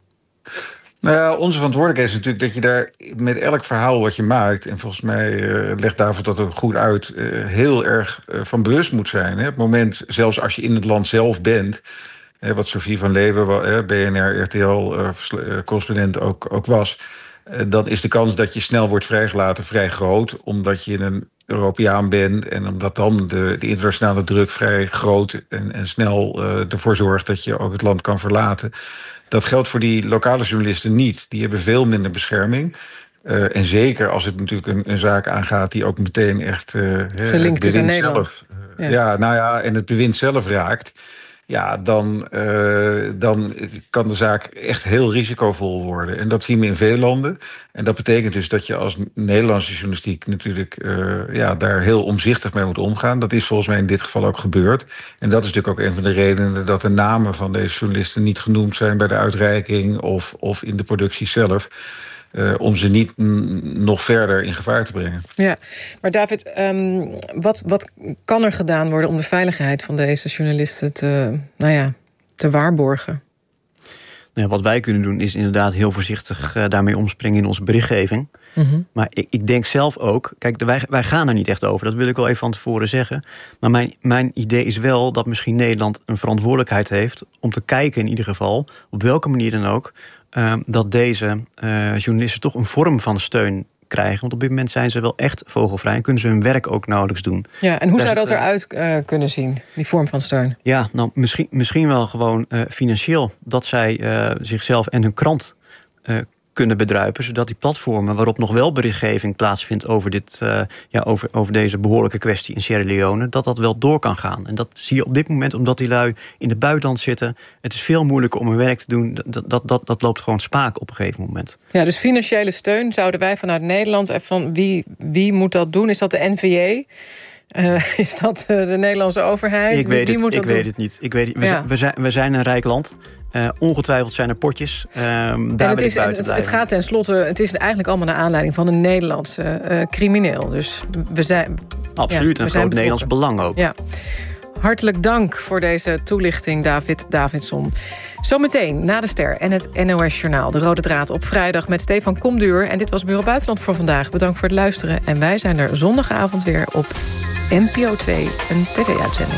Nou ja, onze verantwoordelijkheid is natuurlijk dat je daar met elk verhaal wat je maakt, en volgens mij uh, legt David dat ook goed uit, uh, heel erg uh, van bewust moet zijn. Hè? Op het moment, zelfs als je in het land zelf bent, hè, wat Sophie van Leeuwen, uh, B N R, R T L-correspondent uh, ook, ook was, uh, dan is de kans dat je snel wordt vrijgelaten vrij groot, omdat je een Europeaan bent en omdat dan de, de internationale druk vrij groot en, en snel uh, ervoor zorgt dat je ook het land kan verlaten. Dat geldt voor die lokale journalisten niet. Die hebben veel minder bescherming. Uh, en zeker als het natuurlijk een, een zaak aangaat die ook meteen echt uh, gelinkt is aan Nederland. Uh, ja. ja, nou ja, en het bewind zelf raakt. Ja, dan, uh, dan kan de zaak echt heel risicovol worden. En dat zien we in veel landen. En dat betekent dus dat je als Nederlandse journalistiek natuurlijk uh, ja, daar heel omzichtig mee moet omgaan. Dat is volgens mij in dit geval ook gebeurd. En dat is natuurlijk ook een van de redenen dat de namen van deze journalisten niet genoemd zijn bij de uitreiking of, of in de productie zelf. Uh, om ze niet n- nog verder in gevaar te brengen. Ja, maar David, um, wat, wat kan er gedaan worden om de veiligheid van deze journalisten te, nou ja, te waarborgen? Nou ja, wat wij kunnen doen is inderdaad heel voorzichtig uh, daarmee omspringen in onze berichtgeving. Mm-hmm. Maar ik, ik denk zelf ook, kijk, wij, wij gaan er niet echt over. Dat wil ik wel even van tevoren zeggen. Maar mijn, mijn idee is wel dat misschien Nederland een verantwoordelijkheid heeft om te kijken in ieder geval, op welke manier dan ook, Uh, dat deze uh, journalisten toch een vorm van steun krijgen. Want op dit moment zijn ze wel echt vogelvrij en kunnen ze hun werk ook nauwelijks doen. Ja, en hoe Daar zou dat het, eruit uh, kunnen zien, die vorm van steun? Ja, nou, misschien, misschien wel gewoon uh, financieel. Dat zij uh, zichzelf en hun krant uh, kunnen bedruipen, zodat die platformen waarop nog wel berichtgeving plaatsvindt over, dit, uh, ja, over, over deze behoorlijke kwestie in Sierra Leone, dat dat wel door kan gaan. En dat zie je op dit moment omdat die lui in het buitenland zitten. Het is veel moeilijker om hun werk te doen. Dat, dat, dat, dat loopt gewoon spaak op een gegeven moment. Ja, dus financiële steun zouden wij vanuit Nederland, van wie, wie moet dat doen? Is dat de N V J? Uh, is dat uh, de Nederlandse overheid? Ik weet, wie het, moet ik dat weet doen? het niet. Ik weet, we, ja. zijn, we, zijn, we zijn een rijk land. Uh, ongetwijfeld zijn er potjes. Uh, daar en wil het, ik is, buiten het, het gaat tenslotte, het is eigenlijk allemaal naar aanleiding van een Nederlandse uh, crimineel. Dus we zijn absoluut ja, een groot Nederlands belang ook. Ja. Hartelijk dank voor deze toelichting, David Davidson. Zometeen na de ster en het N O S-journaal. De Rode Draad op vrijdag met Stefan Komduur. En dit was Bureau Buitenland voor vandaag. Bedankt voor het luisteren. En wij zijn er zondagavond weer op N P O twee, een tv-uitzending.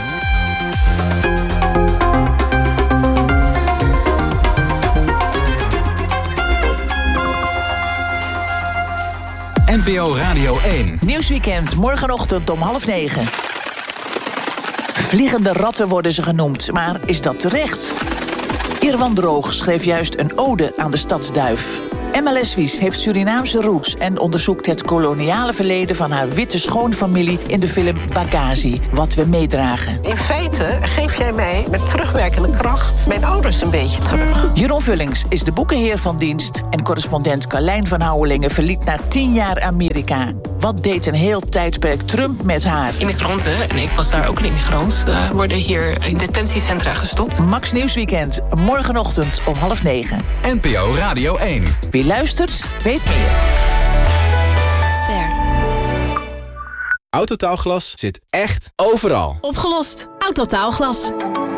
N P O Radio één. Nieuwsweekend, morgenochtend om half negen. Vliegende ratten worden ze genoemd, maar is dat terecht? Irwan Droog schreef juist een ode aan de stadsduif. Emma Leswies heeft Surinaamse roots en onderzoekt het koloniale verleden van haar witte schoonfamilie in de film Bagazi, wat we meedragen. In feite geef jij mij met terugwerkende kracht mijn ouders een beetje terug. Jeroen Vullings is de boekenheer van dienst en correspondent Carlijn van Houwelingen verliet na tien jaar Amerika. Wat deed een heel tijdperk Trump met haar? Immigranten, en ik was daar ook een immigrant, uh, worden hier in detentiecentra gestopt. Max Nieuwsweekend, morgenochtend om half negen. N P O Radio één. Wie luistert, weet meer. Ster. Autotaalglas zit echt overal. Opgelost. Autotaalglas.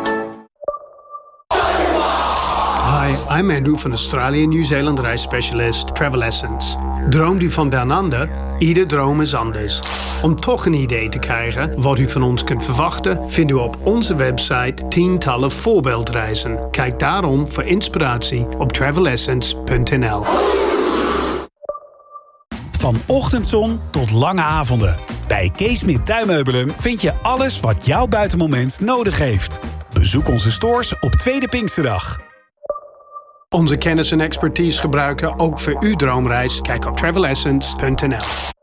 Hi, I'm Andrew van Australië Nieuw-Zeeland reisspecialist Travel Essence. Droomt u van down under? Ieder droom is anders. Om toch een idee te krijgen wat u van ons kunt verwachten, vindt u op onze website tientallen voorbeeldreizen. Kijk daarom voor inspiratie op travel essence punt n l. Van ochtendzon tot lange avonden. Bij Kees Smit Tuinmeubelen vind je alles wat jouw buitenmoment nodig heeft. Bezoek onze stores op Tweede Pinksterdag. Onze kennis en expertise gebruiken ook voor uw droomreis. Kijk op travel essence punt n l.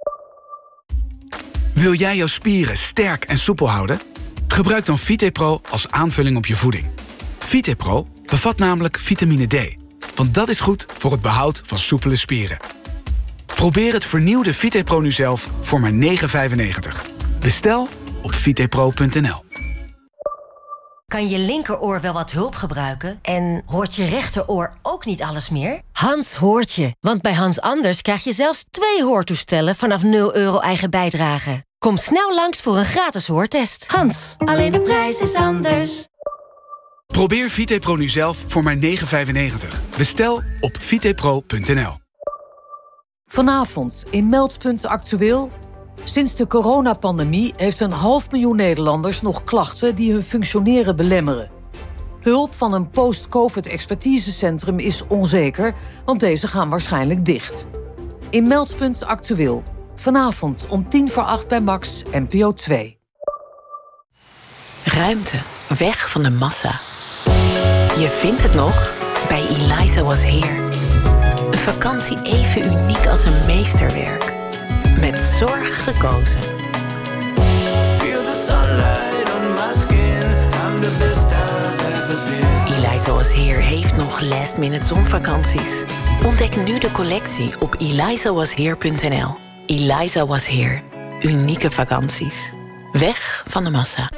Wil jij jouw spieren sterk en soepel houden? Gebruik dan VitePro als aanvulling op je voeding. VitePro bevat namelijk vitamine D. Want dat is goed voor het behoud van soepele spieren. Probeer het vernieuwde VitePro nu zelf voor maar negen vijfennegentig. Bestel op vitepro punt n l. Kan je linkeroor wel wat hulp gebruiken? En hoort je rechteroor ook niet alles meer? Hans hoort je, want bij Hans Anders krijg je zelfs twee hoortoestellen vanaf nul euro eigen bijdrage. Kom snel langs voor een gratis hoortest. Hans, alleen de prijs is anders. Probeer VitePro nu zelf voor maar negen vijfennegentig. Bestel op vitepro punt n l. Vanavond in Meldpunt Actueel. Sinds de coronapandemie heeft een half miljoen Nederlanders nog klachten die hun functioneren belemmeren. Hulp van een post-covid-expertisecentrum is onzeker, want deze gaan waarschijnlijk dicht. In Meldpunt Actueel. Vanavond om tien voor acht bij Max, N P O twee. Ruimte, weg van de massa. Je vindt het nog bij Eliza Was Here. Een vakantie even uniek als een meesterwerk. Met zorg gekozen. Eliza Was Here heeft nog last minute zonvakanties. Ontdek nu de collectie op eliza was here punt n l. Eliza Was Here. Unieke vakanties. Weg van de massa.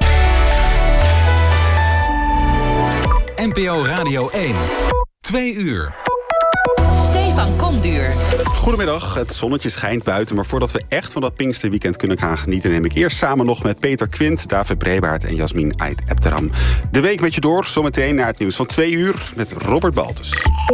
N P O Radio één. Twee uur. Stefan Komduur. Goedemiddag, het zonnetje schijnt buiten, maar voordat we echt van dat Pinksterweekend kunnen gaan genieten, neem ik eerst samen nog met Peter Quint, David Brebaert en Jasmin Ait Ebteram de week met je door. Zometeen naar het nieuws van twee uur met Robert Baltus.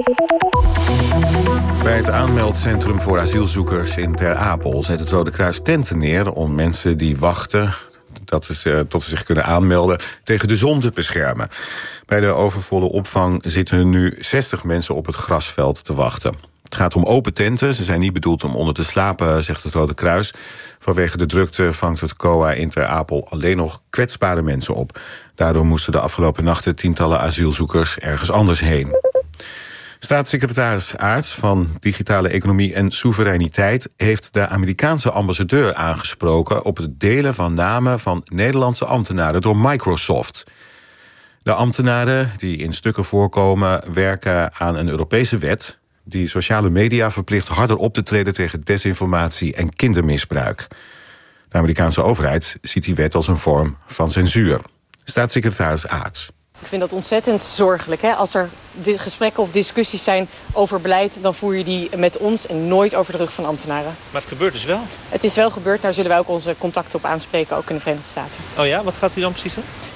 Bij het aanmeldcentrum voor asielzoekers in Ter Apel zet het Rode Kruis tenten neer om mensen die wachten dat is, uh, tot ze zich kunnen aanmelden tegen de zon te beschermen. Bij de overvolle opvang zitten er nu zestig mensen op het grasveld te wachten. Het gaat om open tenten. Ze zijn niet bedoeld om onder te slapen, zegt het Rode Kruis. Vanwege de drukte vangt het C O A in Ter Apel alleen nog kwetsbare mensen op. Daardoor moesten de afgelopen nachten tientallen asielzoekers ergens anders heen. Staatssecretaris Aerts van Digitale Economie en Soevereiniteit heeft de Amerikaanse ambassadeur aangesproken op het delen van namen van Nederlandse ambtenaren door Microsoft. De ambtenaren die in stukken voorkomen werken aan een Europese wet die sociale media verplicht harder op te treden tegen desinformatie en kindermisbruik. De Amerikaanse overheid ziet die wet als een vorm van censuur. Staatssecretaris Aerts. Ik vind dat ontzettend zorgelijk. Hè? Als er gesprekken of discussies zijn over beleid, dan voer je die met ons en nooit over de rug van ambtenaren. Maar het gebeurt dus wel? Het is wel gebeurd, daar zullen wij ook onze contacten op aanspreken, ook in de Verenigde Staten. Oh ja, wat gaat u dan precies doen?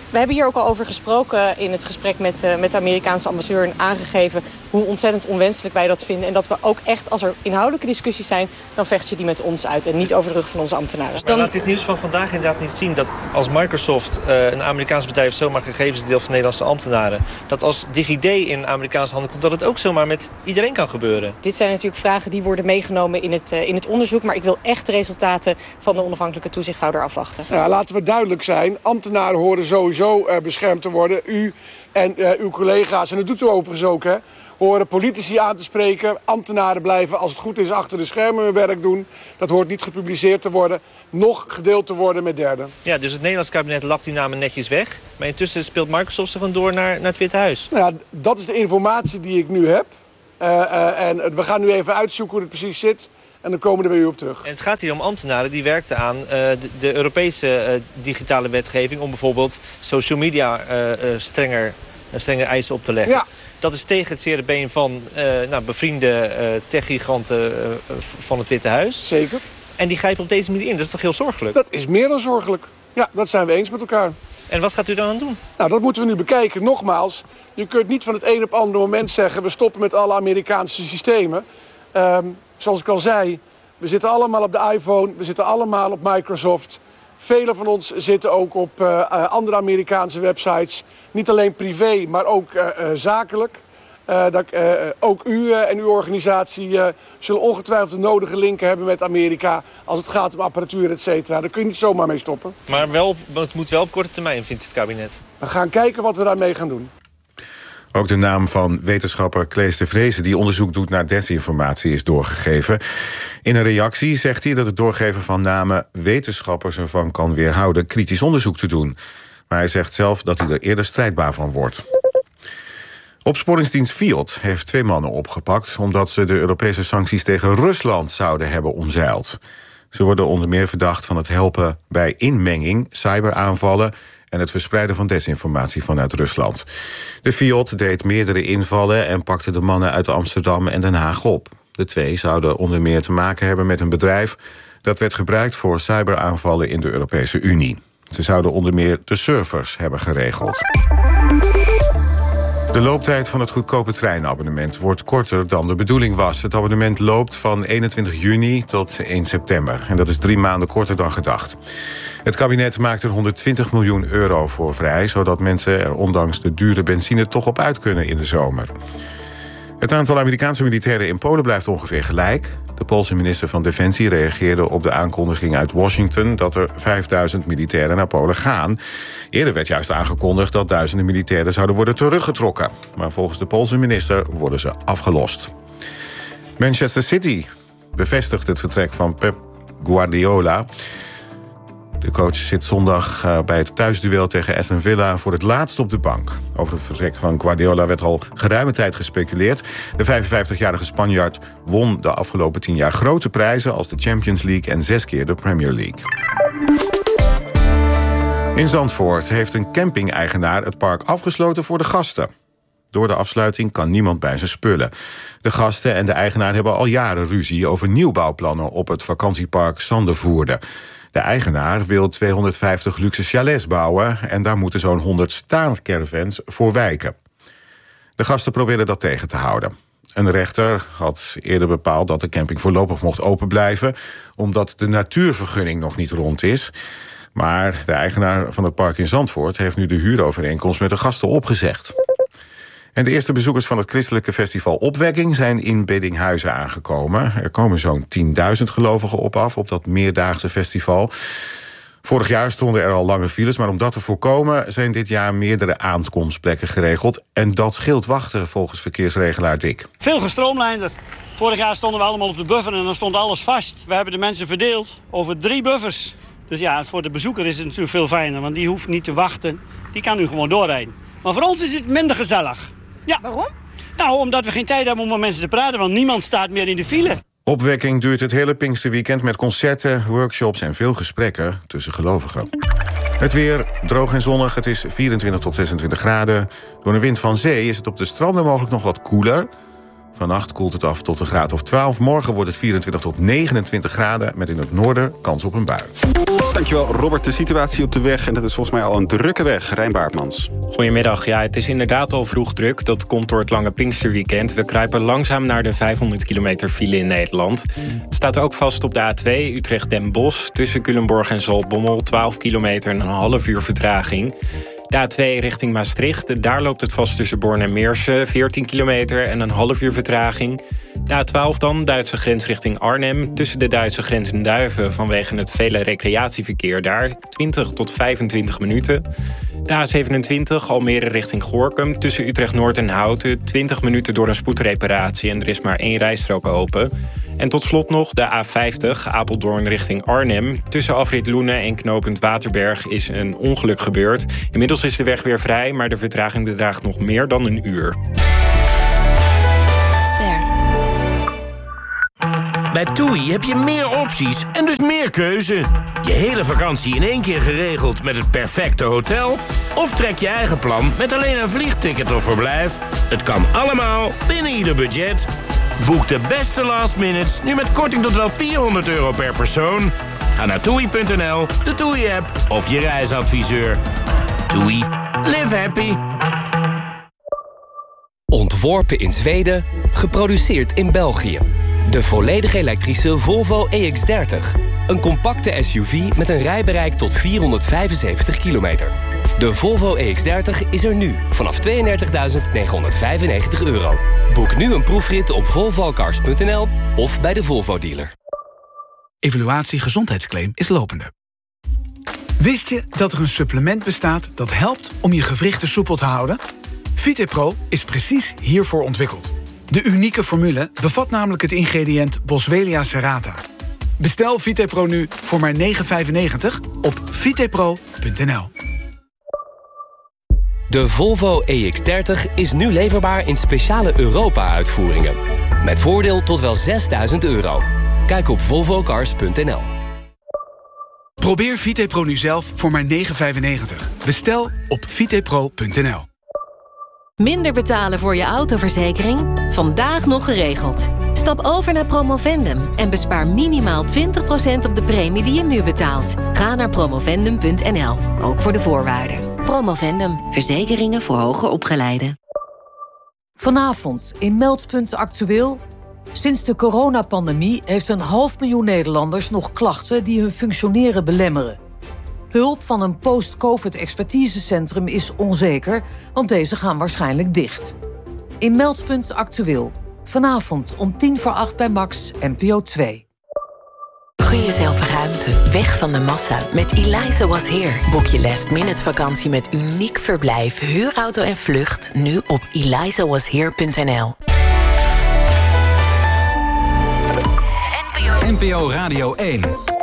We hebben hier ook al over gesproken in het gesprek met, uh, met de Amerikaanse ambassadeur en aangegeven hoe ontzettend onwenselijk wij dat vinden. En dat we ook echt, als er inhoudelijke discussies zijn, dan vecht je die met ons uit en niet over de rug van onze ambtenaren. Dan laat dit nieuws van vandaag inderdaad niet zien dat als Microsoft, uh, een Amerikaans bedrijf, heeft zomaar gegevens deelt van Nederlandse ambtenaren, dat als DigiD in Amerikaanse handen komt, dat het ook zomaar met iedereen kan gebeuren. Dit zijn natuurlijk vragen die worden meegenomen in het, uh, in het onderzoek, maar ik wil echt de resultaten van de onafhankelijke toezichthouder afwachten. Ja, laten we duidelijk zijn, ambtenaren horen sowieso uh, beschermd te worden. U en uh, uw collega's, en dat doet u overigens ook, hè, horen politici aan te spreken. Ambtenaren blijven, als het goed is, achter de schermen hun werk doen. Dat hoort niet gepubliceerd te worden, nog gedeeld te worden met derden. Ja, dus het Nederlands kabinet lapt die namen netjes weg. Maar intussen speelt Microsoft zich gewoon door naar, naar het Witte Huis. Nou ja, dat is de informatie die ik nu heb. Uh, uh, en we gaan nu even uitzoeken hoe het precies zit. En dan komen we er bij u op terug. En het gaat hier om ambtenaren die werkten aan uh, de, de Europese uh, digitale wetgeving, om bijvoorbeeld social media uh, uh, strenger, uh, strenger eisen op te leggen. Ja. Dat is tegen het zere been van uh, nou, bevriende uh, techgiganten uh, van het Witte Huis. Zeker. En die grijpen op deze manier in. Dat is toch heel zorgelijk? Dat is meer dan zorgelijk. Ja, dat zijn we eens met elkaar. En wat gaat u dan aan doen? Nou, dat moeten we nu bekijken. Nogmaals, je kunt niet van het een op het andere moment zeggen, we stoppen met alle Amerikaanse systemen. Um, zoals ik al zei, we zitten allemaal op de iPhone, we zitten allemaal op Microsoft. Velen van ons zitten ook op uh, uh, andere Amerikaanse websites. Niet alleen privé, maar ook uh, uh, zakelijk. Uh, dat, uh, ook u uh, en uw organisatie uh, zullen ongetwijfeld de nodige linken hebben met Amerika als het gaat om apparatuur, et cetera. Daar kun je niet zomaar mee stoppen. Maar wel, het moet wel op korte termijn, vindt het kabinet. We gaan kijken wat we daarmee gaan doen. Ook de naam van wetenschapper Klees de Vreese, die onderzoek doet naar desinformatie, is doorgegeven. In een reactie zegt hij dat het doorgeven van namen wetenschappers ervan kan weerhouden kritisch onderzoek te doen. Maar hij zegt zelf dat hij er eerder strijdbaar van wordt. Opsporingsdienst Fiat heeft twee mannen opgepakt omdat ze de Europese sancties tegen Rusland zouden hebben omzeild. Ze worden onder meer verdacht van het helpen bij inmenging, cyberaanvallen en het verspreiden van desinformatie vanuit Rusland. De Fiat deed meerdere invallen en pakte de mannen uit Amsterdam en Den Haag op. De twee zouden onder meer te maken hebben met een bedrijf dat werd gebruikt voor cyberaanvallen in de Europese Unie. Ze zouden onder meer de servers hebben geregeld. De looptijd van het goedkope treinabonnement wordt korter dan de bedoeling was. Het abonnement loopt van eenentwintig juni tot één september. En dat is drie maanden korter dan gedacht. Het kabinet maakt er honderdtwintig miljoen euro voor vrij, zodat mensen er ondanks de dure benzine toch op uit kunnen in de zomer. Het aantal Amerikaanse militairen in Polen blijft ongeveer gelijk. De Poolse minister van Defensie reageerde op de aankondiging uit Washington dat er vijfduizend militairen naar Polen gaan. Eerder werd juist aangekondigd dat duizenden militairen zouden worden teruggetrokken. Maar volgens de Poolse minister worden ze afgelost. Manchester City bevestigt het vertrek van Pep Guardiola. De coach zit zondag bij het thuisduel tegen Aston Villa voor het laatst op de bank. Over het vertrek van Guardiola werd al geruime tijd gespeculeerd. De vijfenvijftigjarige Spanjaard won de afgelopen tien jaar grote prijzen als de Champions League en zes keer de Premier League. In Zandvoort heeft een camping-eigenaar het park afgesloten voor de gasten. Door de afsluiting kan niemand bij zijn spullen. De gasten en de eigenaar hebben al jaren ruzie over nieuwbouwplannen op het vakantiepark Zandervoerde. De eigenaar wil tweehonderdvijftig luxe chalets bouwen en daar moeten zo'n honderd staancaravans voor wijken. De gasten probeerden dat tegen te houden. Een rechter had eerder bepaald dat de camping voorlopig mocht open blijven, omdat de natuurvergunning nog niet rond is. Maar de eigenaar van het park in Zandvoort heeft nu de huurovereenkomst met de gasten opgezegd. En de eerste bezoekers van het christelijke festival Opwekking zijn in Bedinghuizen aangekomen. Er komen zo'n tienduizend gelovigen op af op dat meerdaagse festival. Vorig jaar stonden er al lange files, maar om dat te voorkomen zijn dit jaar meerdere aankomstplekken geregeld. En dat scheelt wachten volgens verkeersregelaar Dick. Veel gestroomlijnder. Vorig jaar stonden we allemaal op de buffer en dan stond alles vast. We hebben de mensen verdeeld over drie buffers. Dus ja, voor de bezoeker is het natuurlijk veel fijner, want die hoeft niet te wachten. Die kan nu gewoon doorrijden. Maar voor ons is het minder gezellig. Ja. Waarom? Nou, omdat we geen tijd hebben om met mensen te praten, want niemand staat meer in de file. Opwekking duurt het hele Pinksterweekend met concerten, workshops en veel gesprekken tussen gelovigen. Het weer droog en zonnig, het is vierentwintig tot zesentwintig graden. Door een wind van zee is het op de stranden mogelijk nog wat koeler. Vannacht koelt het af tot een graad of twaalf. Morgen wordt het vierentwintig tot negenentwintig graden met in het noorden kans op een bui. Dankjewel, Robert. De situatie op de weg, en dat is volgens mij al een drukke weg. Rijn Baartmans. Goedemiddag. Ja, het is inderdaad al vroeg druk. Dat komt door het lange Pinksterweekend. We kruipen langzaam naar de vijfhonderd kilometer file in Nederland. Het staat ook vast op de A twee, Utrecht-Den Bosch. Tussen Culemborg en Zaltbommel, twaalf kilometer en een half uur vertraging. De A twee richting Maastricht. Daar loopt het vast tussen Born en Meersen. veertien kilometer en een half uur vertraging. De A twaalf dan, Duitse grens richting Arnhem. Tussen de Duitse grens en Duiven vanwege het vele recreatieverkeer daar. twintig tot vijfentwintig minuten. De A zevenentwintig, Almere richting Gorinchem. Tussen Utrecht-Noord en Houten. twintig minuten door een spoedreparatie en er is maar één rijstrook open. En tot slot nog de A vijftig, Apeldoorn richting Arnhem. Tussen afrit Loenen en knooppunt Waterberg is een ongeluk gebeurd. Inmiddels is de weg weer vrij, maar de vertraging bedraagt nog meer dan een uur. Ster. Bij TUI heb je meer opties en dus meer keuze. Je hele vakantie in één keer geregeld met het perfecte hotel? Of trek je eigen plan met alleen een vliegticket of verblijf? Het kan allemaal binnen ieder budget. Boek de beste last minutes nu met korting tot wel vierhonderd euro per persoon. Ga naar toei punt n l, de TUI-app of je reisadviseur. TUI. Live happy. Ontworpen in Zweden, geproduceerd in België. De volledig elektrische Volvo E X dertig. Een compacte S U V met een rijbereik tot vierhonderdvijfenzeventig kilometer. De Volvo E X dertig is er nu vanaf tweeëndertigduizend negenhonderdvijfennegentig euro. Boek nu een proefrit op volvo cars punt n l of bij de Volvo-dealer. Evaluatie gezondheidsclaim is lopende. Wist je dat er een supplement bestaat dat helpt om je gewrichten soepel te houden? VitePro is precies hiervoor ontwikkeld. De unieke formule bevat namelijk het ingrediënt Boswellia serrata. Bestel VitePro nu voor maar negen vijfennegentig op vitepro punt n l. De Volvo E X dertig is nu leverbaar in speciale Europa-uitvoeringen. Met voordeel tot wel zesduizend euro. Kijk op volvo cars punt n l. Probeer VitePro nu zelf voor maar negen vijfennegentig. Bestel op vitepro punt n l. Minder betalen voor je autoverzekering? Vandaag nog geregeld. Stap over naar Promovendum en bespaar minimaal twintig procent op de premie die je nu betaalt. Ga naar promovendum punt n l, ook voor de voorwaarden. Promovendum, verzekeringen voor hoger opgeleiden. Vanavond in Meldpunt Actueel. Sinds de coronapandemie heeft een half miljoen Nederlanders nog klachten die hun functioneren belemmeren. Hulp van een post-covid-expertisecentrum is onzeker, want deze gaan waarschijnlijk dicht. In Meldpunt Actueel. Vanavond om tien voor acht bij Max, N P O twee. Gun jezelf ruimte, weg van de massa. Met Eliza Was Here boek je last minute vakantie met uniek verblijf, huurauto en vlucht nu op eliza was here punt n l. N P O Radio één.